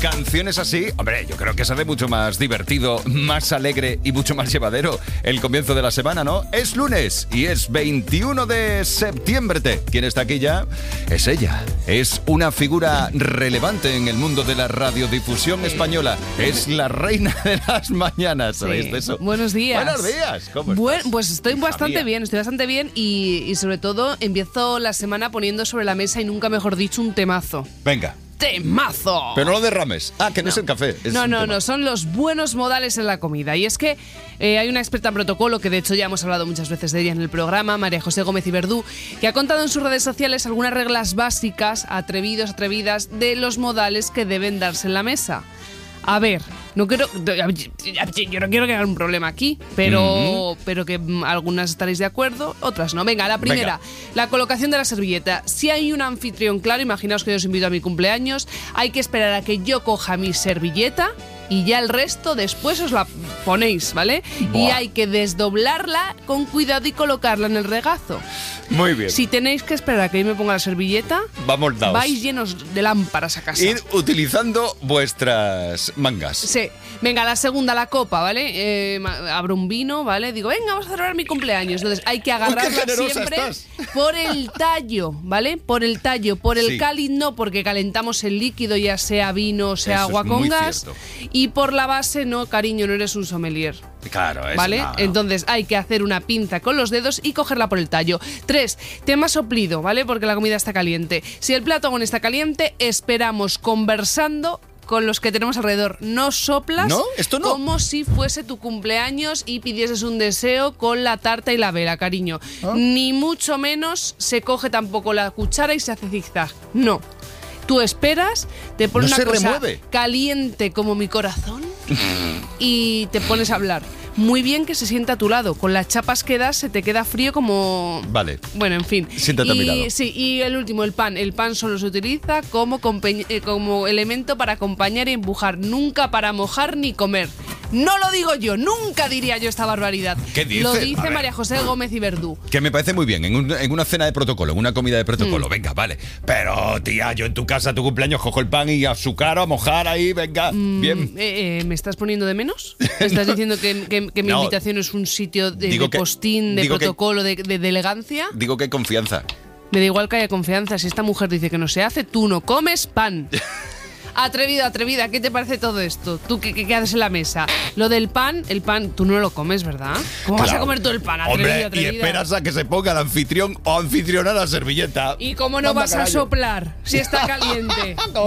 canciones así, hombre, yo creo que se hace mucho más divertido, más alegre y mucho más llevadero el comienzo de la semana, ¿no? Es lunes y es 21 de septiembre. ¿Quién está aquí ya? Es ella. Es una figura relevante en el mundo de la radiodifusión española. Es la reina de las mañanas. ¿Sabéis de eso? Buenos días. Buenos días. ¿Cómo estás? Pues estoy bastante bien y sobre todo empiezo la semana poniendo sobre la mesa y nunca mejor dicho un temazo. Venga. ¡Temazo! Pero no lo derrames. Que no es el café. No, son los buenos modales en la comida. Y es que hay una experta en protocolo, que de hecho ya hemos hablado muchas veces de ella en el programa, María José Gómez y Verdú, que ha contado en sus redes sociales algunas reglas básicas, atrevidas, de los modales que deben darse en la mesa. A ver, yo no quiero crear un problema aquí, pero que algunas estaréis de acuerdo, otras no. Venga, la primera, la colocación de la servilleta. Si hay un anfitrión claro, imaginaos que yo os invito a mi cumpleaños, hay que esperar a que yo coja mi servilleta y ya el resto después os la ponéis, ¿vale? Buah. Y hay que desdoblarla con cuidado y colocarla en el regazo. Muy bien. Si tenéis que esperar a que yo me ponga la servilleta, vamos daos. Vais llenos de lámparas a casa. Ir utilizando vuestras mangas. Sí. Venga, la segunda, la copa, ¿vale? Abro un vino, ¿vale? Digo, venga, vamos a celebrar mi cumpleaños. Entonces hay que agarrarla siempre por el tallo, ¿vale? Por el tallo, por el cáliz no, porque calentamos el líquido, ya sea vino, sea agua con gas. Cierto. Y por la base, no, cariño, no eres un sommelier. Claro, eso. ¿Vale? No. Entonces hay que hacer una pinza con los dedos y cogerla por el tallo. 3, tema soplido, ¿vale? Porque la comida está caliente. Si el plato aún está caliente, esperamos conversando con los que tenemos alrededor. No soplas. ¿No? Esto no. Como si fuese tu cumpleaños y pidieses un deseo con la tarta y la vela, cariño. Ni mucho menos se coge tampoco la cuchara y se hace zigzag. No. Tú esperas, te pones una cosa caliente como mi corazón y te pones a hablar. Muy bien que se sienta a tu lado. Con las chapas que das se te queda frío como... Vale. Bueno, en fin. Siéntate a mi lado. Sí, y el último, el pan. El pan solo se utiliza como elemento para acompañar y empujar. Nunca para mojar ni comer. No lo digo yo, nunca diría yo esta barbaridad. ¿Qué dices? Lo dice María José Gómez y Verdú. Que me parece muy bien, en una cena de protocolo, en una comida de protocolo, venga, vale. Pero, tía, yo en tu casa, tu cumpleaños, cojo el pan y azúcar a mojar ahí, venga, bien. ¿Me estás poniendo de menos? ¿Me estás diciendo que mi invitación es un sitio de postín, de protocolo, de elegancia? Digo que hay confianza. Me da igual que haya confianza. Si esta mujer dice que no se hace, tú no comes pan. Atrevida, ¿qué te parece todo esto? ¿Tú qué haces en la mesa? Lo del pan, tú no lo comes, ¿verdad? ¿Cómo vas a comer tú el pan? Atrevida. Y esperas a que se ponga el anfitrión o anfitriona la servilleta. ¿Y cómo no vas a soplar si está caliente?